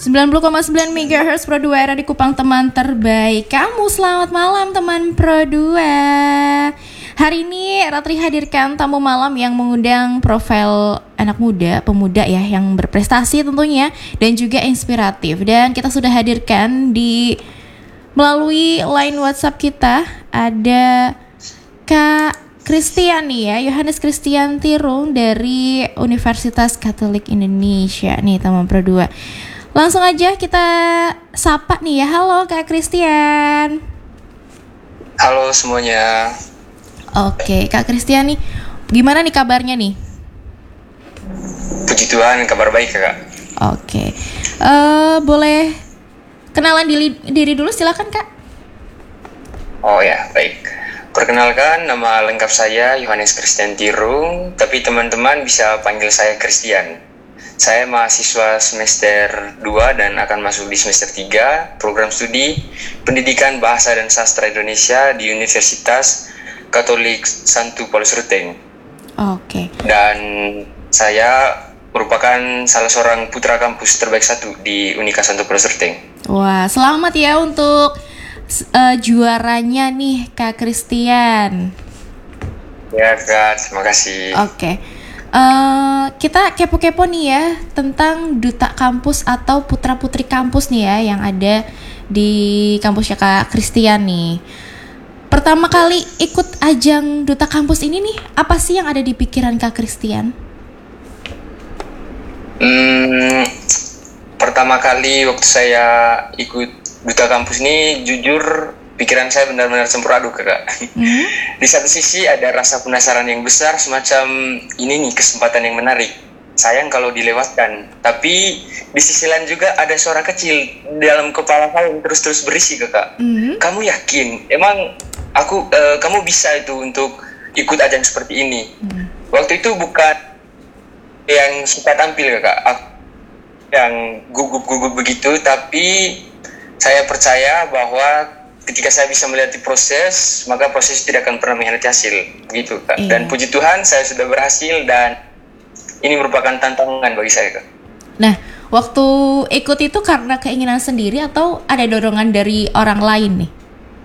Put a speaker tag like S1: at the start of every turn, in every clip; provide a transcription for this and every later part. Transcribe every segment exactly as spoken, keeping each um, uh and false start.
S1: sembilan puluh koma sembilan megahertz Pro dua era di Kupang, teman terbaik kamu. Selamat malam teman Pro dua. Hari ini Ratri hadirkan tamu malam yang mengundang profil anak muda, pemuda ya, yang berprestasi tentunya dan juga inspiratif. Dan kita sudah hadirkan di melalui line WhatsApp kita ada Kak Christian nih ya, Yohanes Christian Tirung dari Universitas Katolik Indonesia nih teman Pro dua. Langsung aja kita sapa nih ya. Halo Kak Christian.
S2: Halo semuanya.
S1: Oke Kak Christian nih, gimana nih kabarnya nih?
S2: Puji Tuhan, kabar baik Kak.
S1: Oke, uh, boleh kenalan diri, diri dulu silakan Kak.
S2: Oh ya, baik. Perkenalkan, nama lengkap saya Yohanes Christian Tirung, tapi teman-teman bisa panggil saya Christian. Saya mahasiswa semester dua dan akan masuk di semester tiga, program studi Pendidikan Bahasa dan Sastra Indonesia di Universitas Katolik Santo Paulus Ruteng.
S1: Oke.
S2: Dan saya merupakan salah seorang putra kampus terbaik satu di Unika Santo Paulus Ruteng. Wah,
S1: selamat ya untuk uh, juaranya nih Kak Christian.
S2: Ya Kak, terima kasih.
S1: Oke, uh, kita kepo-kepo nih ya tentang duta kampus atau putra-putri kampus nih ya yang ada di kampusnya Kak Christian nih. Pertama kali ikut ajang duta kampus ini nih, apa sih yang ada di pikiran Kak Christian?
S2: Hmm, pertama kali waktu saya ikut duta kampus ini, jujur pikiran saya benar-benar campur aduk Kak. Mm-hmm. Di satu sisi ada rasa penasaran yang besar, semacam ini nih kesempatan yang menarik, sayang kalau dilewatkan. Tapi di sisi lain juga ada suara kecil dalam kepala saya yang terus-terus berisi Kak. Mm-hmm. Kamu yakin? Emang aku, uh, kamu bisa itu untuk ikut ajang seperti ini? Mm-hmm. Waktu itu bukan yang suka tampil Kak, aku yang gugup-gugup begitu, tapi saya percaya bahwa ketika saya bisa melihat proses, maka proses tidak akan pernah mengkhianati hasil, begitu Kak. Iya. Dan puji Tuhan saya sudah berhasil dan ini merupakan tantangan bagi saya Kak.
S1: Nah, waktu ikut itu karena keinginan sendiri atau ada dorongan dari orang lain nih?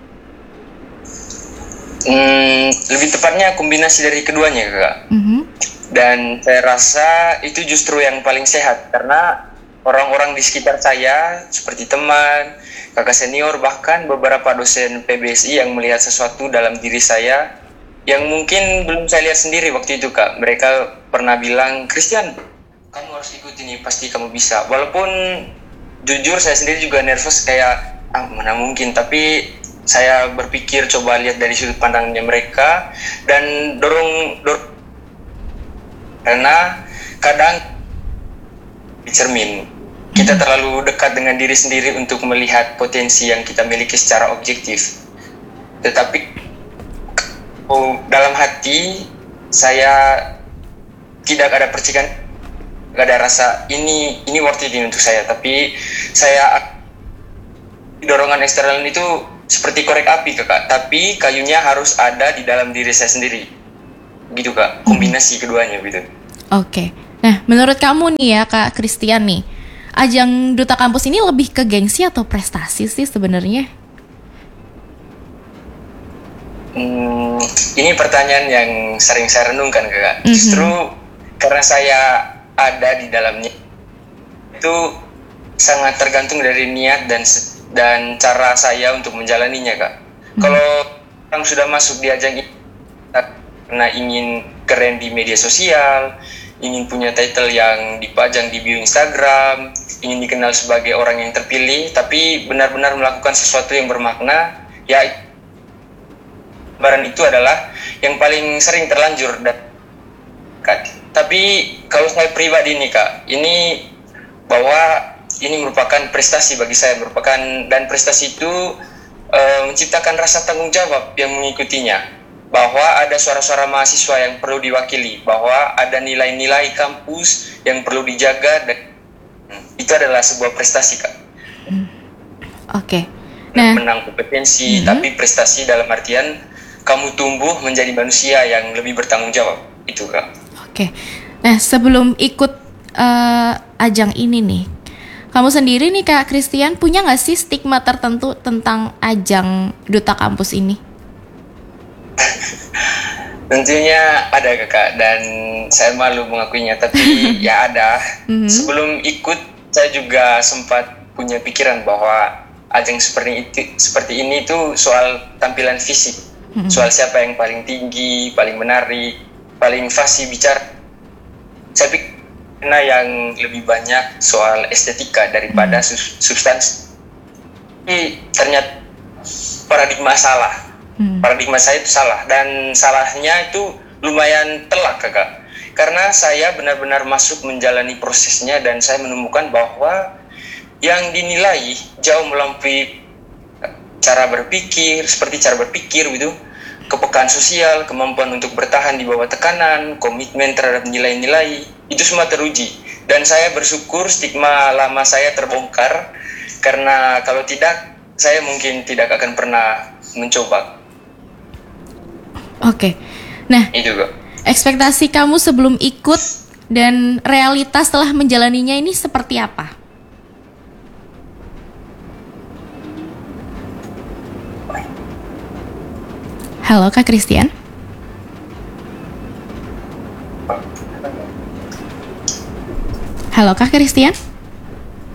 S2: Hmm, lebih tepatnya kombinasi dari keduanya Kak. Mm-hmm. Dan saya rasa itu justru yang paling sehat karena orang-orang di sekitar saya seperti teman, kakak senior, bahkan beberapa dosen P B S I yang melihat sesuatu dalam diri saya yang mungkin belum saya lihat sendiri waktu itu Kak. Mereka pernah bilang, Christian, kamu harus ikut ini, pasti kamu bisa. Walaupun jujur saya sendiri juga nervous kayak, ah mana mungkin, tapi saya berpikir coba lihat dari sudut pandangnya mereka dan dorong, dorong karena kadang dicermin kita terlalu dekat dengan diri sendiri untuk melihat potensi yang kita miliki secara objektif. Tetapi oh, dalam hati saya tidak ada percikan, tidak ada rasa ini ini worth it untuk saya. Tapi saya dorongan eksternal itu seperti korek api Kak. Tapi kayunya harus ada di dalam diri saya sendiri. Gitu Kak, kombinasi keduanya gitu.
S1: Oke. Nah, menurut kamu nih ya Kak Christian nih, ajang duta kampus ini lebih ke gengsi atau prestasi sih sebenarnya?
S2: Hmm, ini pertanyaan yang sering saya renungkan Kak. Mm-hmm. Justru karena saya ada di dalamnya, itu sangat tergantung dari niat dan dan cara saya untuk menjalaninya Kak. Mm-hmm. Kalau orang sudah masuk di ajang ini karena ingin keren di media sosial, ingin punya title yang dipajang di bio Instagram, ingin dikenal sebagai orang yang terpilih, tapi benar-benar melakukan sesuatu yang bermakna, ya barang itu adalah yang paling sering terlanjur. Dan, Kak, tapi kalau saya pribadi nih Kak, ini bahwa ini merupakan prestasi bagi saya, merupakan dan prestasi itu e, menciptakan rasa tanggung jawab yang mengikutinya. Bahwa ada suara-suara mahasiswa yang perlu diwakili, bahwa ada nilai-nilai kampus yang perlu dijaga, dan itu adalah sebuah prestasi Kak.
S1: Oke. Okay. Nah,
S2: menang kompetensi, mm-hmm. tapi prestasi dalam artian kamu tumbuh menjadi manusia yang lebih bertanggung jawab, itu Kak.
S1: Oke. Okay. Nah, sebelum ikut uh, ajang ini nih, Kamu sendiri nih Kak Christian, punya nggak sih stigma tertentu tentang ajang Duta Kampus ini?
S2: Tentunya ada kakak, dan saya malu mengakuinya, tapi ya ada. Mm-hmm. Sebelum ikut saya juga sempat punya pikiran bahwa ajang seperti itu, seperti ini tuh soal tampilan fisik, mm-hmm. soal siapa yang paling tinggi, paling menarik, paling fasih bicara. Saya pikir karena yang lebih banyak soal estetika daripada hmm. substansi. Tapi ternyata paradigma salah. Hmm. Paradigma saya itu salah, dan salahnya itu lumayan telak kakak. Karena saya benar-benar masuk menjalani prosesnya, dan saya menemukan bahwa yang dinilai jauh melampaui cara berpikir, seperti cara berpikir gitu, kepekaan sosial, kemampuan untuk bertahan di bawah tekanan, komitmen terhadap nilai-nilai, itu semua teruji. Dan saya bersyukur stigma lama saya terbongkar, karena kalau tidak, saya mungkin tidak akan pernah mencoba.
S1: Oke, nah
S2: itu kok.
S1: Ekspektasi kamu sebelum ikut dan realitas setelah menjalaninya ini seperti apa? Halo Kak Christian. Halo Kak Christian.